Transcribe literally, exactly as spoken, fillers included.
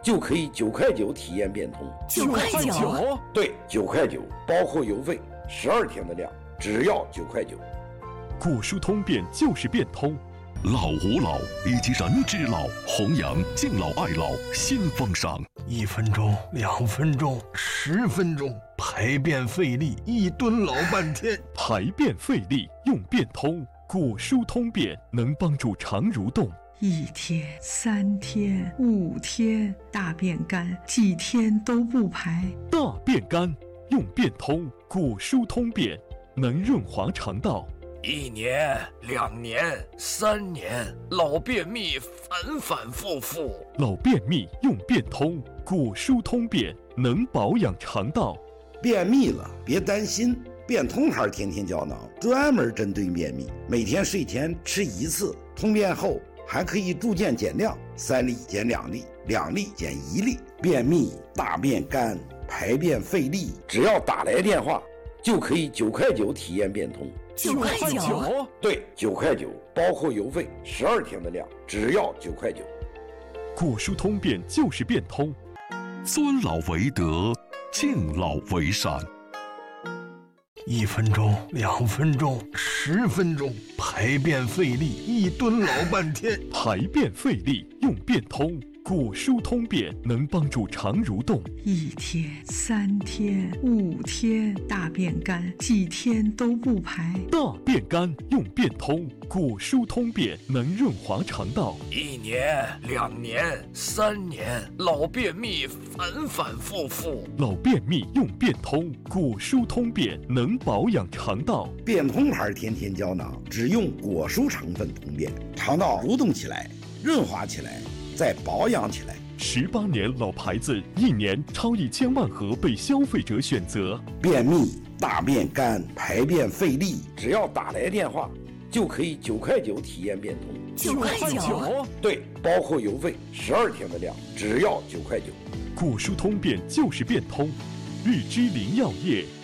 就可以九块九体验变通。 九块九？ 对，九块九，包括邮费，十二天的量，只要九块九。 果蔬通变就是变通。 老吾老以及人之老，弘扬敬老爱老新风尚。 一分钟，两分钟，十分钟，排便费力，一蹲老半天。 排便费力用变通，果蔬通便能帮助肠蠕动。 一天、三天、五天，大便干，几天都不排。 大便干用变通，果蔬通便能润滑肠道。 一年、两年、三年，老便秘反反复复。 老便秘用变通，果蔬通便能保养肠道。 便秘了别担心，变通牌天天胶囊专门针对便秘，每天睡前吃一次，通便后还可以逐渐减量，三粒减两粒，两粒减一粒。便秘、大便干、排便费力，只要打来电话，就可以九块九体验变通。 九块九？ 对，九块九，包括邮费，十二天的量，只要九块九。 果蔬通便就是变通。 尊老为德，敬老为善。 一分钟，两分钟，十分钟，排便费力，一蹲老半天。 排便费力用变通，果蔬通便能帮助肠蠕动。 一天、三天、五天，大便干，几天都不排。 大便干用变通，果蔬通便能润滑肠道。 一年、两年、三年，老便秘反反复复。 老便秘用变通，果蔬通便能保养肠道。 变通牌天天胶囊只用果蔬成分通便，肠道蠕动起来，润滑起来，再保养起来。 十八年老牌子，一年超一千万盒被消费者选择。 便秘、大便干、排便费力，只要打来电话，就可以九块九体验变通。 九块九？ 对，包括邮费，十二天的量，只要九块九。 果蔬通便就是变通。日之林药业